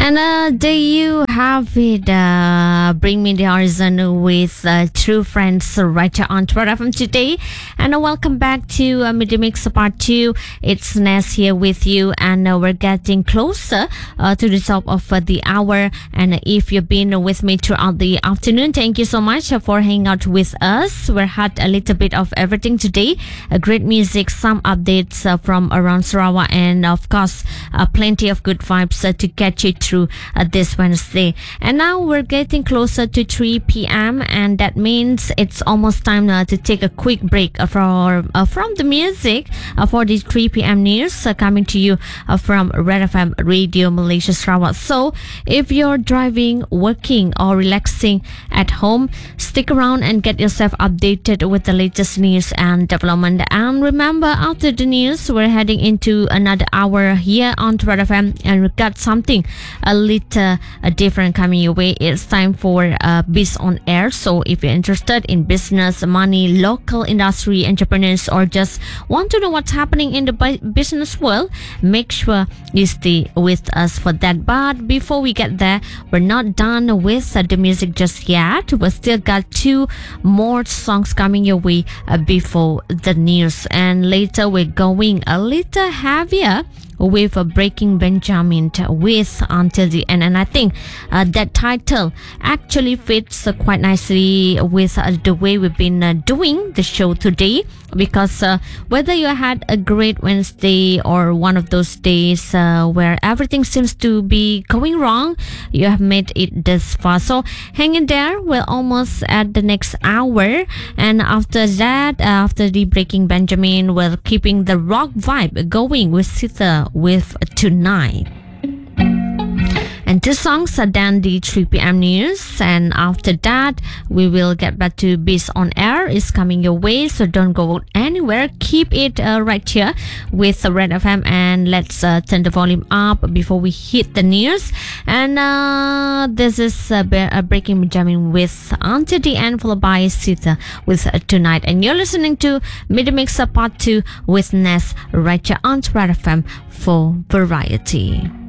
There you have it. Bring me the horizon with true friends right here on Twitter FM today. And welcome back to Midday Mix Part 2. It's Ness here with you, and we're getting closer to the top of the hour. And if you've been with me throughout the afternoon, thank you so much for hanging out with us. We had a little bit of everything today. Great music, some updates from around Sarawak, and of course, plenty of good vibes to get you through this Wednesday. And now we're getting closer to 3 p.m. and that means it's almost time to take a quick break from the music for the 3 p.m. news coming to you from Red FM Radio Malaysia Sarawak. So if you're driving, working or relaxing at home, stick around and get yourself updated with the latest news and development. And remember, after the news, we're heading into another hour here on Red FM, and we've got something a little different coming your way. It's time for Biz on Air. So if you're interested in business, money, local industry, entrepreneurs, or just want to know what's happening in the business world, make sure you stay with us for that. But before we get there, we're not done with the music just yet. We still got 2 more songs coming your way before the news, and later we're going a little heavier with Breaking Benjamin with Until the End. And I think that title actually fits quite nicely with the way we've been doing the show today, because whether you had a great Wednesday or one of those days where everything seems to be going wrong, you have made it this far. So hang in there, we're almost at the next hour, and after that, after the Breaking Benjamin, we're keeping the rock vibe going with Sita with Tonight. And 2 songs are then the 3 p.m. news, and after that we will get back to Biz on Air is coming your way, so don't go anywhere. Keep it right here with Red FM, and let's turn the volume up before we hit the news. And this is Breaking Benjamin with Until the End, followed by Sita with Tonight. And you're listening to Midday Mix Part 2 with Ness right here on Red FM for variety.